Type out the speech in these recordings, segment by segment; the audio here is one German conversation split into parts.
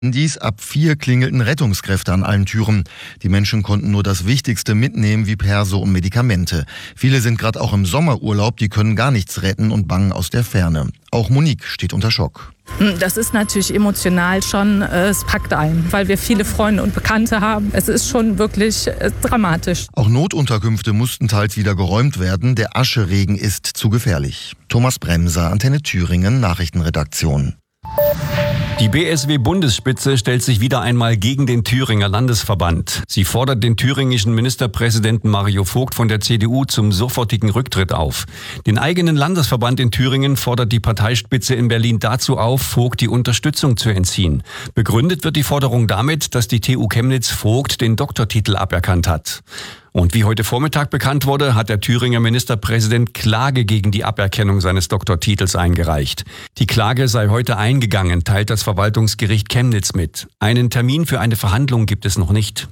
Dies ab 4 klingelten Rettungskräfte an allen Türen. Die Menschen konnten nur das Wichtigste mitnehmen, wie Perso und Medikamente. Viele sind gerade auch im Sommerurlaub, die können gar nichts retten und bangen aus der Ferne. Auch Monique steht unter Schock. Das ist natürlich emotional schon, es packt ein, weil wir viele Freunde und Bekannte haben. Es ist schon wirklich dramatisch. Auch Notunterkünfte mussten teils wieder geräumt werden. Der Ascheregen ist zu gefährlich. Thomas Bremser, Antenne Thüringen, Nachrichtenredaktion. Die BSW-Bundesspitze stellt sich wieder einmal gegen den Thüringer Landesverband. Sie fordert den thüringischen Ministerpräsidenten Mario Vogt von der CDU zum sofortigen Rücktritt auf. Den eigenen Landesverband in Thüringen fordert die Parteispitze in Berlin dazu auf, Vogt die Unterstützung zu entziehen. Begründet wird die Forderung damit, dass die TU Chemnitz Vogt den Doktortitel aberkannt hat. Und wie heute Vormittag bekannt wurde, hat der Thüringer Ministerpräsident Klage gegen die Aberkennung seines Doktortitels eingereicht. Die Klage sei heute eingegangen, teilt das Verwaltungsgericht Chemnitz mit. Einen Termin für eine Verhandlung gibt es noch nicht.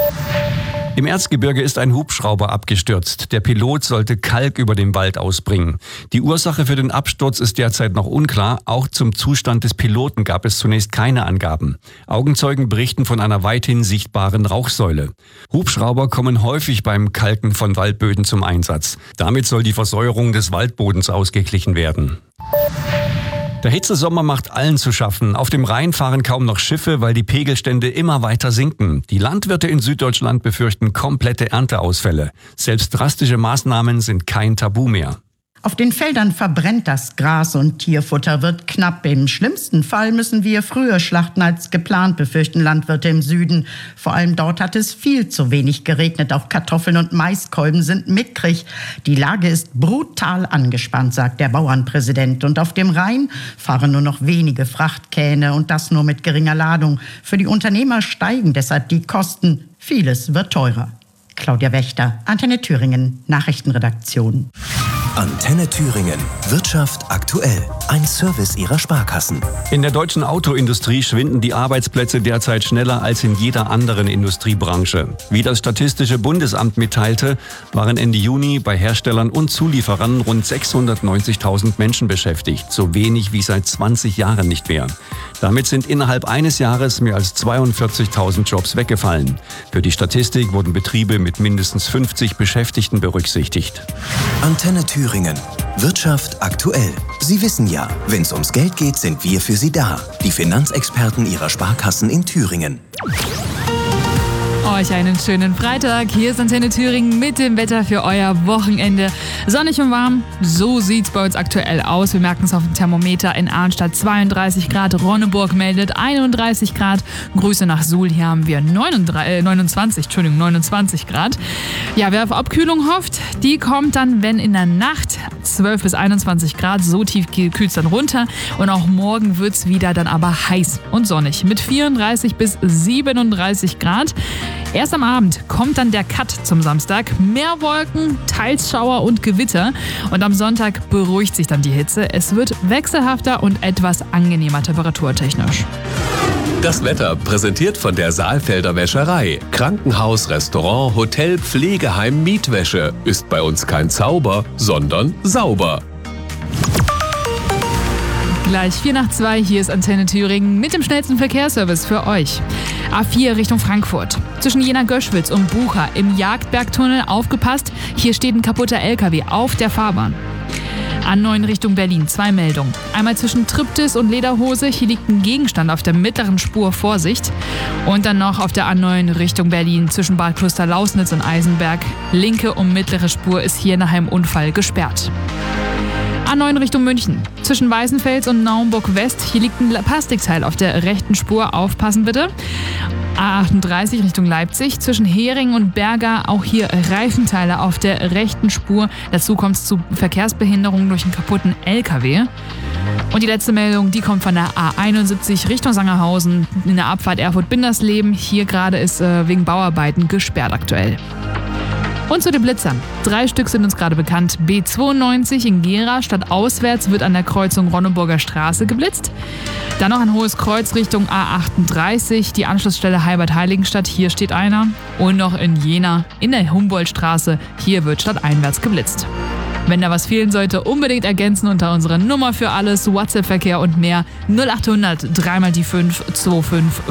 Im Erzgebirge ist ein Hubschrauber abgestürzt. Der Pilot sollte Kalk über dem Wald ausbringen. Die Ursache für den Absturz ist derzeit noch unklar. Auch zum Zustand des Piloten gab es zunächst keine Angaben. Augenzeugen berichten von einer weithin sichtbaren Rauchsäule. Hubschrauber kommen häufig beim Kalken von Waldböden zum Einsatz. Damit soll die Versäuerung des Waldbodens ausgeglichen werden. Der Hitzesommer macht allen zu schaffen. Auf dem Rhein fahren kaum noch Schiffe, weil die Pegelstände immer weiter sinken. Die Landwirte in Süddeutschland befürchten komplette Ernteausfälle. Selbst drastische Maßnahmen sind kein Tabu mehr. Auf den Feldern verbrennt das Gras und Tierfutter wird knapp. Im schlimmsten Fall müssen wir früher schlachten als geplant, befürchten Landwirte im Süden. Vor allem dort hat es viel zu wenig geregnet. Auch Kartoffeln und Maiskolben sind mickrig. Die Lage ist brutal angespannt, sagt der Bauernpräsident. Und auf dem Rhein fahren nur noch wenige Frachtkähne und das nur mit geringer Ladung. Für die Unternehmer steigen deshalb die Kosten. Vieles wird teurer. Claudia Wächter, Antenne Thüringen, Nachrichtenredaktion. Antenne Thüringen. Wirtschaft aktuell. Ein Service Ihrer Sparkassen. In der deutschen Autoindustrie schwinden die Arbeitsplätze derzeit schneller als in jeder anderen Industriebranche. Wie das Statistische Bundesamt mitteilte, waren Ende Juni bei Herstellern und Zulieferern rund 690.000 Menschen beschäftigt. So wenig wie seit 20 Jahren nicht mehr. Damit sind innerhalb eines Jahres mehr als 42.000 Jobs weggefallen. Für die Statistik wurden Betriebe mit mindestens 50 Beschäftigten berücksichtigt. Antenne Thüringen. Wirtschaft aktuell. Sie wissen ja, wenn es ums Geld geht, sind wir für Sie da. Die Finanzexperten Ihrer Sparkassen in Thüringen. Euch einen schönen Freitag. Hier ist Antenne Thüringen mit dem Wetter für euer Wochenende. Sonnig und warm, so sieht's bei uns aktuell aus. Wir merken es auf dem Thermometer in Arnstadt 32 Grad, Ronneburg meldet 31 Grad. Grüße nach Suhl, hier haben wir 29 Grad. Ja, wer auf Abkühlung hofft, die kommt dann, wenn in der Nacht 12 bis 21 Grad, so tief kühlt es dann runter. Und auch morgen wird's wieder dann aber heiß und sonnig mit 34 bis 37 Grad. Erst am Abend kommt dann der Cut zum Samstag. Mehr Wolken, teils Schauer und Gewitter. Und am Sonntag beruhigt sich dann die Hitze. Es wird wechselhafter und etwas angenehmer temperaturtechnisch. Das Wetter präsentiert von der Saalfelder Wäscherei. Krankenhaus, Restaurant, Hotel, Pflegeheim, Mietwäsche. Ist bei uns kein Zauber, sondern sauber. Gleich 4:02, hier ist Antenne Thüringen mit dem schnellsten Verkehrsservice für euch. A4 Richtung Frankfurt. Zwischen Jena-Göschwitz und Bucha im Jagdbergtunnel aufgepasst. Hier steht ein kaputter LKW auf der Fahrbahn. A9 Richtung Berlin, 2 Meldungen. Einmal zwischen Triptis und Lederhose, hier liegt ein Gegenstand auf der mittleren Spur, Vorsicht. Und dann noch auf der A9 Richtung Berlin zwischen Bad Klosterlausnitz und Eisenberg. Linke und mittlere Spur ist hier nach einem Unfall gesperrt. A9 Richtung München. Zwischen Weißenfels und Naumburg West. Hier liegt ein Plastikteil auf der rechten Spur. Aufpassen bitte. A38 Richtung Leipzig. Zwischen Hering und Berger. Auch hier Reifenteile auf der rechten Spur. Dazu kommt es zu Verkehrsbehinderungen durch einen kaputten LKW. Und die letzte Meldung, die kommt von der A71 Richtung Sangerhausen. In der Abfahrt Erfurt-Bindersleben. Hier gerade ist wegen Bauarbeiten gesperrt aktuell. Und zu den Blitzern. 3 Stück sind uns gerade bekannt. B92 in Gera, stadtauswärts wird an der Kreuzung Ronneburger Straße geblitzt. Dann noch ein hohes Kreuz Richtung A38, die Anschlussstelle Heilbad-Heiligenstadt, hier steht einer. Und noch in Jena in der Humboldtstraße, hier wird stadteinwärts geblitzt. Wenn da was fehlen sollte, unbedingt ergänzen unter unserer Nummer für alles, WhatsApp-Verkehr und mehr 0800 3 mal die 5 25